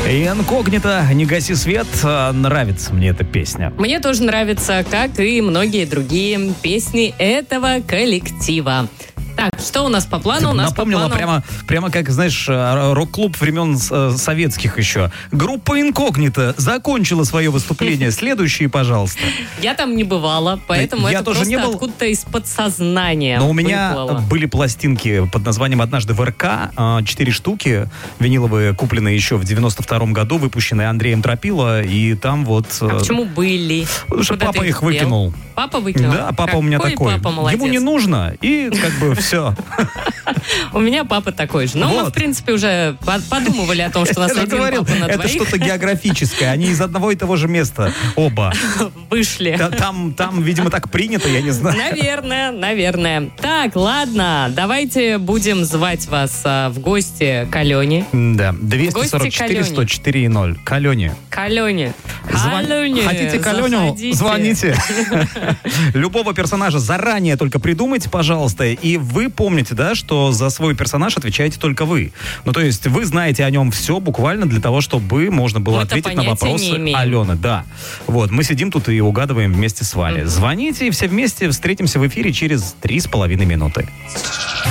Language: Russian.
Инкогнито, не гаси свет. Нравится мне эта песня. Мне тоже нравится, как и многие другие песни этого коллектива. Так, что у нас по плану? У нас напомнила по плану... прямо как, знаешь, рок-клуб времен советских еще. Группа «Инкогнито» закончила свое выступление. Следующие, пожалуйста. Я там не бывала, поэтому Я это тоже просто не был. откуда-то из подсознания Но у меня выплыло. были пластинки под названием «Однажды в РК». 4 штуки виниловые, купленные еще в 92-м году, выпущенные Андреем Тропило. И там вот... А почему были? Потому что Куда папа ты их дел? выкинул. Папа выкинул? Да, папа у меня Какой такой. папа молодец. Ему не нужно, и как бы все. У меня папа такой же. Но мы, Вот. в принципе, уже подумывали о том, что у нас Я же один говорил, папа на это двоих. что-то географическое. Они из одного и того же места оба. Вышли. Там, видимо, так принято, я не знаю. Наверное. Так, ладно, давайте будем звать вас в гости к Алене. Да, Гости к Алене. 244-104-0. К Алене. К Алене. Алене, Хотите к Аленю? заходите. Звоните. Любого персонажа заранее только придумайте, пожалуйста. И вы помните, да, что за свой персонаж отвечаете только вы. Ну, то есть вы знаете о нем все буквально для того, чтобы можно было Мы-то ответить на понятия вопросы не имеем. Алены. Да. Вот, мы сидим тут и угадываем вместе с вами. Звоните, и все вместе встретимся в эфире через 3,5 минуты.